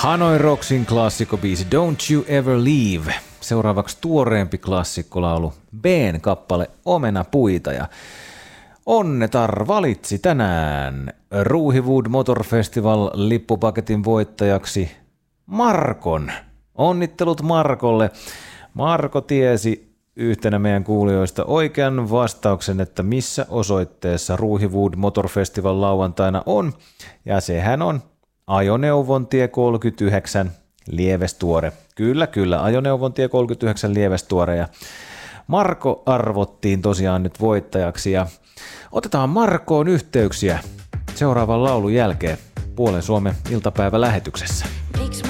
Hanoi Rocksin klassikkobiisi Don't You Ever Leave. Seuraavaksi tuoreempi klassikkolaulu, B:n kappale Omenapuita. Ja Onnetar valitsi tänään Ruuhiwood Motor Festival -lippupaketin voittajaksi Markon. Onnittelut Markolle. Marko tiesi yhtenä meidän kuulijoista oikean vastauksen, että missä osoitteessa Ruuhiwood Motor Festival lauantaina on. Ja sehän on Ajoneuvontie 39 Lievestuore. Kyllä, Ajoneuvontie 39 Lievestuore. Ja Marko arvottiin tosiaan nyt voittajaksi ja otetaan Markoon yhteyksiä seuraavan laulun jälkeen Puolen Suomen iltapäivälähetyksessä. Miks